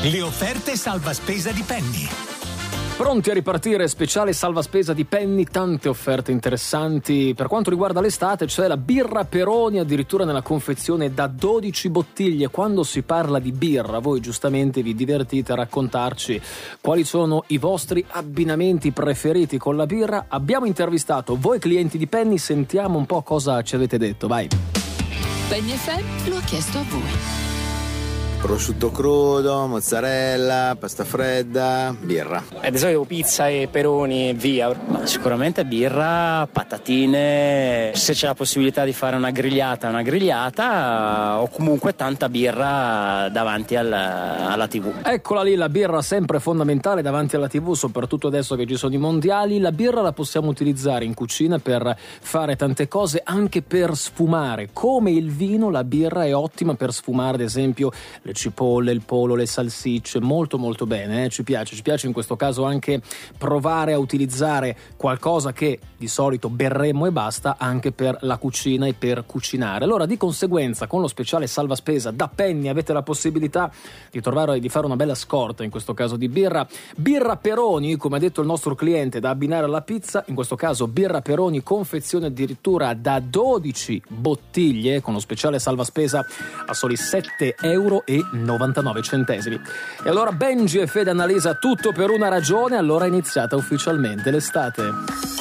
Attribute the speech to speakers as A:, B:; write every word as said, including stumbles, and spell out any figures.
A: Le offerte salva spesa di Penny.
B: Pronti a ripartire, speciale salva spesa di Penny, tante offerte interessanti. Per quanto riguarda l'estate c'è la birra Peroni, addirittura nella confezione da dodici bottiglie. Quando si parla di birra, voi giustamente vi divertite a raccontarci quali sono i vostri abbinamenti preferiti con la birra. Abbiamo intervistato voi clienti di Penny, sentiamo un po' cosa ci avete detto, vai.
C: Penny F M lo ha chiesto a voi.
D: Prosciutto crudo, mozzarella, pasta fredda, birra.
E: Ad esempio pizza e peroni, via. Ma sicuramente birra, patatine, se c'è la possibilità di fare una grigliata, una grigliata, o comunque tanta birra davanti al, alla tivù.
B: Eccola lì, la birra sempre fondamentale davanti alla tivù, soprattutto adesso che ci sono i mondiali. La birra la possiamo utilizzare in cucina per fare tante cose, anche per sfumare. Come il vino, la birra è ottima per sfumare, ad esempio, le cipolle, il pollo, le salsicce, molto molto bene, eh? ci piace, ci piace in questo caso anche provare a utilizzare qualcosa che di solito berremmo e basta anche per la cucina e per cucinare. Allora di conseguenza con lo speciale salva spesa da Penny avete la possibilità di trovare, di fare una bella scorta, in questo caso di birra, birra Peroni, come ha detto il nostro cliente, da abbinare alla pizza, in questo caso birra Peroni, confezione addirittura da dodici bottiglie con lo speciale salva spesa a soli sette euro e novantanove centesimi. E allora Benji e Fede Annalisa, tutto per una ragione, allora è iniziata ufficialmente l'estate.